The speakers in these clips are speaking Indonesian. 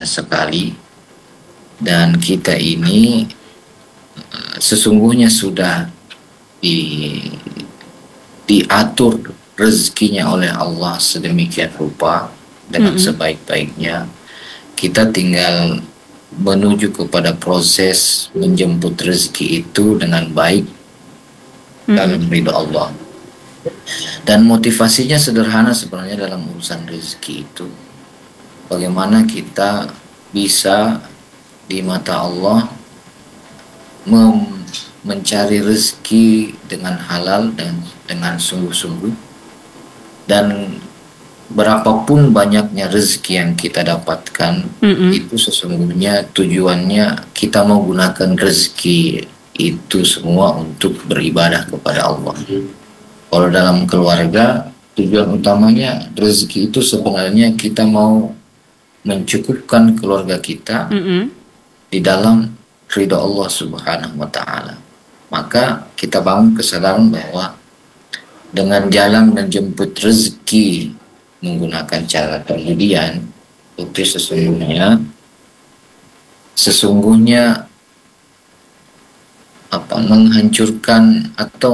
sekali, dan kita ini sesungguhnya sudah diatur rezekinya oleh Allah sedemikian rupa dengan sebaik-baiknya. Kita tinggal menuju kepada proses menjemput rezeki itu dengan baik dalam ridho Allah. Dan motivasinya sederhana sebenarnya dalam urusan rezeki itu. Bagaimana kita bisa di mata Allah mencari rezeki dengan halal dan dengan sungguh-sungguh, dan berapapun banyaknya rezeki yang kita dapatkan, itu sesungguhnya tujuannya kita mau gunakan rezeki itu semua untuk beribadah kepada Allah. Kalau dalam keluarga, tujuan utamanya rezeki itu sebenarnya kita mau mencukupkan keluarga kita di dalam ridha Allah Subhanahu wa Ta'ala. Maka kita bangun kesadaran bahwa dengan jalan menjemput rezeki menggunakan cara perjudian itu sesungguhnya menghancurkan atau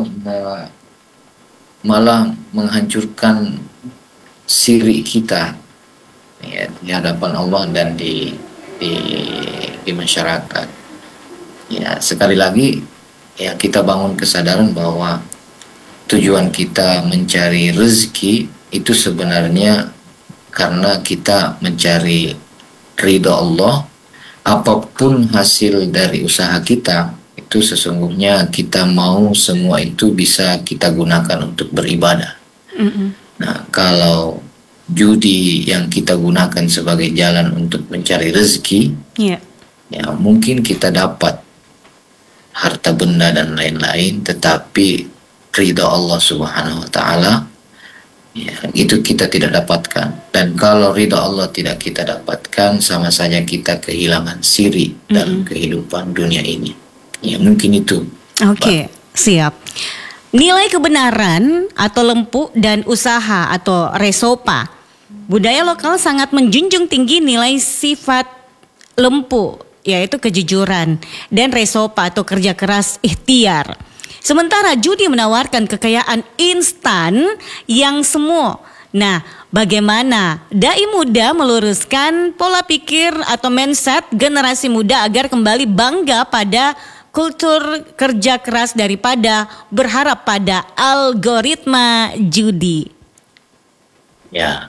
malah menghancurkan siri kita, ya, di hadapan Allah dan di masyarakat. Ya, sekali lagi ya, kita bangun kesadaran bahwa tujuan kita mencari rezeki itu sebenarnya karena kita mencari ridha Allah. Apapun hasil dari usaha kita itu sesungguhnya kita mau semua itu bisa kita gunakan untuk beribadah. Nah, kalau judi yang kita gunakan sebagai jalan untuk mencari rezeki, ya mungkin kita dapat harta benda dan lain-lain, tetapi ridha Allah Subhanahu wa Ta'ala, ya, itu kita tidak dapatkan. Dan kalau ridha Allah tidak kita dapatkan, sama saja kita kehilangan siri dalam kehidupan dunia ini. Ya, mungkin itu. Oke, siap. Nilai kebenaran atau lempu dan usaha atau resopa. Budaya lokal sangat menjunjung tinggi nilai sifat lempu, yaitu kejujuran, dan resopa atau kerja keras ikhtiar. Sementara judi menawarkan kekayaan instan yang semu. Nah, bagaimana dai muda meluruskan pola pikir atau mindset generasi muda agar kembali bangga pada kultur kerja keras daripada berharap pada algoritma judi? Ya,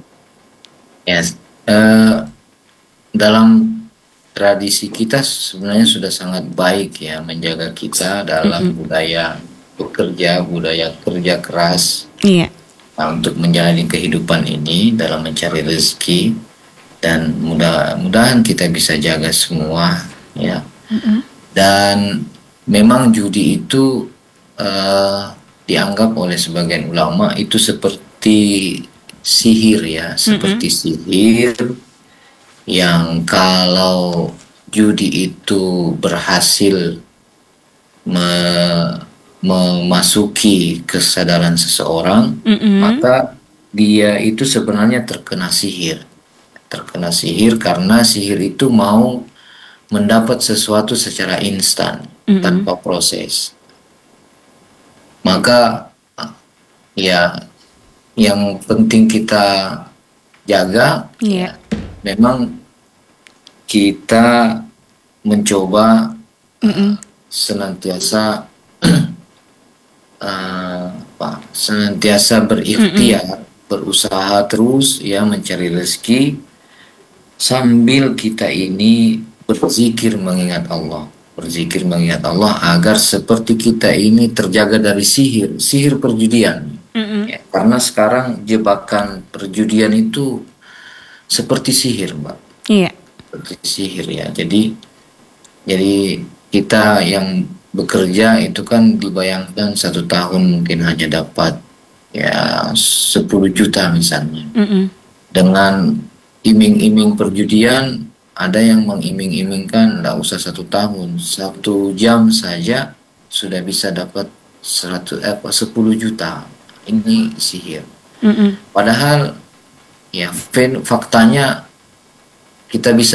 dalam tradisi kita sebenarnya sudah sangat baik ya, menjaga kita dalam budaya bekerja, budaya kerja keras, untuk menjalani kehidupan ini dalam mencari rezeki, dan mudah-mudahan kita bisa jaga semua ya. Dan memang judi itu dianggap oleh sebagian ulama itu seperti sihir ya, seperti sihir yang kalau judi itu berhasil memasuki kesadaran seseorang, maka dia itu sebenarnya terkena sihir karena sihir itu mau mendapat sesuatu secara instan tanpa proses. Maka ya, yang penting kita jaga ya, memang kita mencoba senantiasa berikhtiar, berusaha terus ya mencari rezeki, sambil kita ini berzikir mengingat Allah agar seperti kita ini terjaga dari sihir perjudian. Ya, karena sekarang jebakan perjudian itu seperti sihir, Mbak. Seperti sihir ya. Jadi kita yang bekerja itu kan dibayangkan 1 tahun mungkin hanya dapat ya 10 juta misalnya. Dengan iming-iming perjudian, ada yang mengiming-imingkan tidak usah 1 tahun, 1 jam saja sudah bisa dapat 10 juta. Ini sihir. Padahal ya faktanya kita bisa